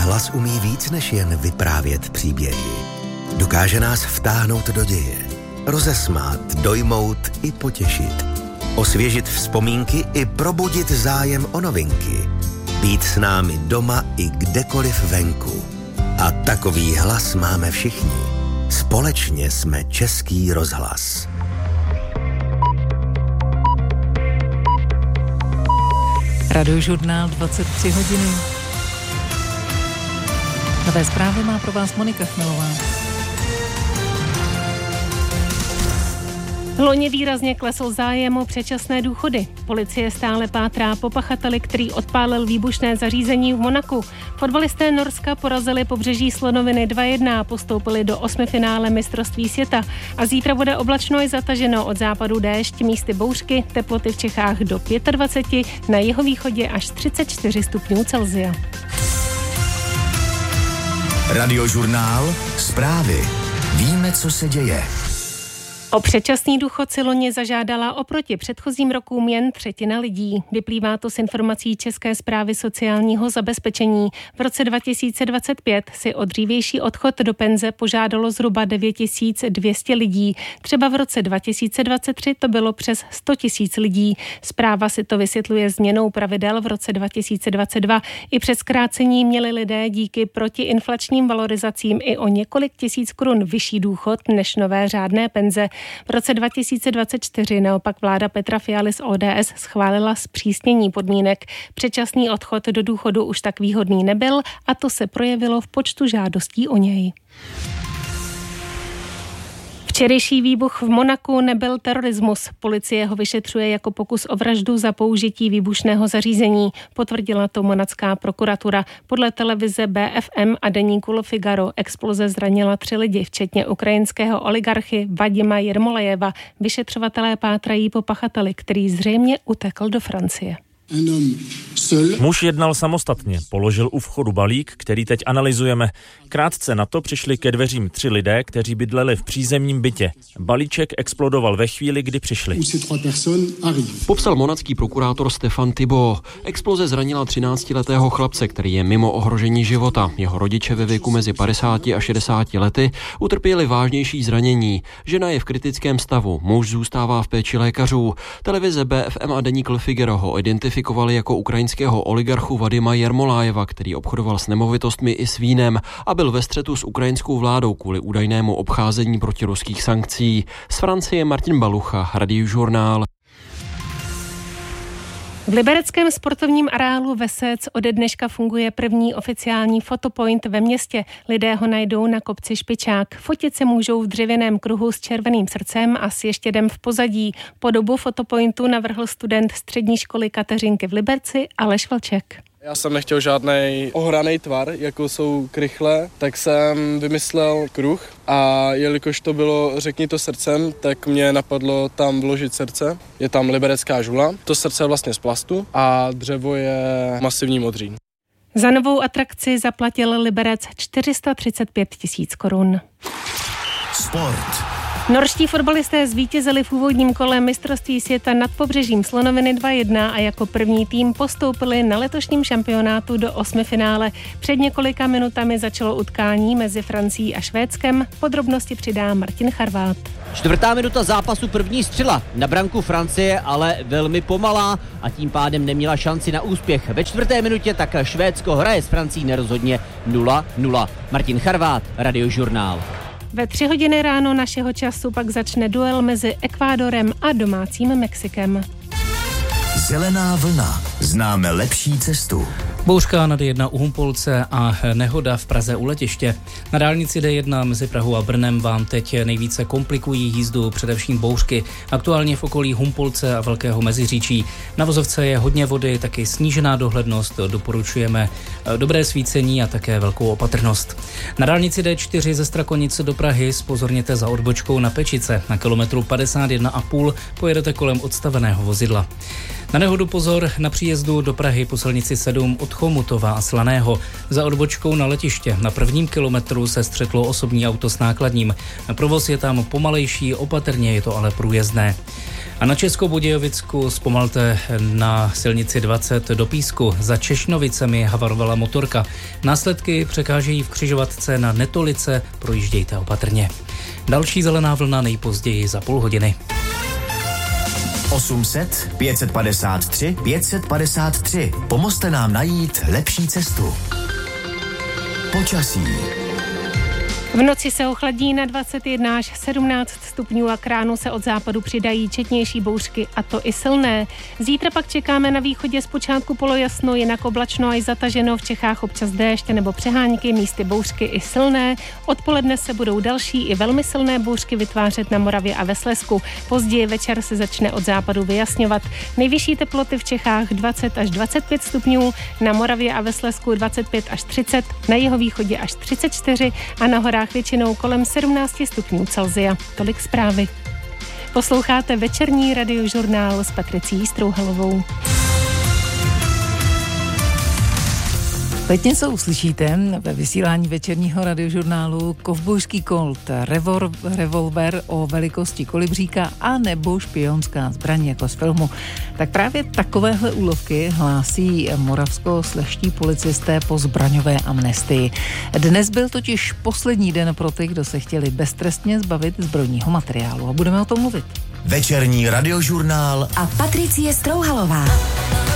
hlas umí víc než jen vyprávět příběhy. Dokáže nás vtáhnout do děje, rozesmát, dojmout i potěšit, osvěžit vzpomínky i probudit zájem o novinky, být s námi doma i kdekoliv venku. A takový hlas máme všichni. Společně jsme Český rozhlas. Radiožurnál 23 hodiny. Nové zprávy má pro vás Monika Chmelová. Loni výrazně klesl zájem o předčasné důchody. Policie stále pátrá po pachateli, který odpálil výbušné zařízení v Monaku. Fotbalisté Norska porazili Pobřeží slonoviny 2-1 a postoupili do osmifinále mistrovství světa. A zítra bude oblačno i zataženo, od západu déšť, místy bouřky, teploty v Čechách do 25, na jihovýchodě až 34 stupňů Celsia. Radiožurnál, zprávy. Víme, co se děje. O předčasný důchod si loni zažádala oproti předchozím rokům jen třetina lidí. Vyplývá to z informací České správy sociálního zabezpečení. V roce 2025 si o dřívější odchod do penze požádalo zhruba 9200 lidí. Třeba v roce 2023 to bylo přes 100 000 lidí. Zpráva si to vysvětluje změnou pravidel v roce 2022. I přes zkrácení měli lidé díky protiinflačním valorizacím i o několik tisíc korun vyšší důchod než nové řádné penze. V roce 2024 naopak vláda Petra Fialy z ODS schválila zpřísnění podmínek. Předčasný odchod do důchodu už tak výhodný nebyl a to se projevilo v počtu žádostí o něj. Včerejší výbuch v Monaku nebyl terorismus. Policie ho vyšetřuje jako pokus o vraždu za použití výbušného zařízení. Potvrdila to monacká prokuratura. Podle televize BFM a deníku Le Figaro exploze zranila 3 lidi, včetně ukrajinského oligarchy Vadima Jermolejeva. Vyšetřovatelé pátrají po pachateli, který zřejmě utekl do Francie. Muž jednal samostatně, položil u vchodu balík, který teď analyzujeme. Krátce na to přišli ke dveřím 3 lidé, kteří bydleli v přízemním bytě. Balíček explodoval ve chvíli, kdy přišli. Popsal monacký prokurátor Stefan Thibault. Exploze zranila 13letého chlapce, který je mimo ohrožení života. Jeho rodiče ve věku mezi 50 a 60 lety utrpěli vážnější zranění. Žena je v kritickém stavu, muž zůstává v péči lékařů. Televize BFM a deník Le Figaro ho identifikovali jako ukrajinského oligarchu Vadima Jermolajeva, který obchodoval s nemovitostmi i s vínem a byl ve střetu s ukrajinskou vládou kvůli údajnému obcházení protiruských sankcí. Z Francie Martin Balucha, Radiožurnál. V libereckém sportovním areálu Vesec ode dneška funguje první oficiální fotopoint ve městě. Lidé ho najdou na kopci Špičák. Fotit se můžou v dřevěném kruhu s červeným srdcem a s ještědem v pozadí. Podobu fotopointu navrhl student střední školy Kateřinky v Liberci Aleš Vlček. Já jsem nechtěl žádnej ohraný tvar, jako jsou krychle, tak jsem vymyslel kruh a jelikož to bylo řekni to srdcem, tak mě napadlo tam vložit srdce. Je tam liberecká žula, to srdce je vlastně z plastu a dřevo je masivní modřín. Za novou atrakci zaplatil Liberec 435 000 korun. Sport. Norští fotbalisté zvítězili v úvodním kole mistrovství světa nad Pobřežím slonoviny 2-1 a jako první tým postoupili na letošním šampionátu do osmifinále. Před několika minutami začalo utkání mezi Francií a Švédskem. Podrobnosti přidá Martin Charvát. 4. minuta zápasu, první střela na branku Francie, ale velmi pomalá a tím pádem neměla šanci na úspěch. Ve 4. minutě tak Švédsko hraje s Francií nerozhodně 0-0. Martin Charvát, Radiožurnál. Ve 3 hodiny ráno našeho času pak začne duel mezi Ekvádorem a domácím Mexikem. Zelená vlna. Známe lepší cestu. Bouřka na D1 u Humpolce a nehoda v Praze u letiště. Na dálnici D1 mezi Prahou a Brnem vám teď nejvíce komplikují jízdu především bouřky. Aktuálně v okolí Humpolce a Velkého Meziříčí. Na vozovce je hodně vody, taky snížená dohlednost. Doporučujeme dobré svícení a také velkou opatrnost. Na dálnici D4 ze Strakonic do Prahy zpozorněte za odbočkou na Pečice. Na kilometru 51,5 pojedete kolem odstaveného vozidla. Na nehodu pozor na příjezdu do Prahy po silnici 7 od Chomutova a Slaného. Za odbočkou na letiště na 1. kilometru se střetlo osobní auto s nákladním. Provoz je tam pomalejší, opatrně je to ale průjezdné. A na Českobudějovicku zpomalte na silnici 20 do Písku. Za Češnovicemi havarovala motorka. Následky překážejí v křižovatce na Netolice, projíždějte opatrně. Další zelená vlna nejpozději za půl hodiny. 800 553 553. Pomozte nám najít lepší cestu. Počasí. V noci se ochladí na 21 až 17 stupňů a k ránu se od západu přidají četnější bouřky, a to i silné. Zítra pak čekáme na východě zpočátku polojasno, jinak oblačno až zataženo, v Čechách občas déšť nebo přehánky, místy bouřky i silné. Odpoledne se budou další i velmi silné bouřky vytvářet na Moravě a ve Slezsku. Později večer se začne od západu vyjasňovat. Nejvyšší teploty v Čechách 20 až 25 stupňů, na Moravě a ve Slezsku 25 až 30, na jihovýchodě až 34 a na horách většinou kolem 17 stupňů Celsia. Tolik zprávy. Posloucháte večerní radiožurnál s Patricí Strouhalovou. Teď něco uslyšíte ve vysílání večerního radiožurnálu: kovbojský kolt, revolver o velikosti kolibříka a nebo špionská zbraň jako z filmu. Tak právě takovéhle úlovky hlásí moravskoslezští policisté po zbraňové amnestii. Dnes byl totiž poslední den pro ty, kdo se chtěli beztrestně zbavit zbrojního materiálu, a budeme o tom mluvit. Večerní radiožurnál a Patricie Strouhalová.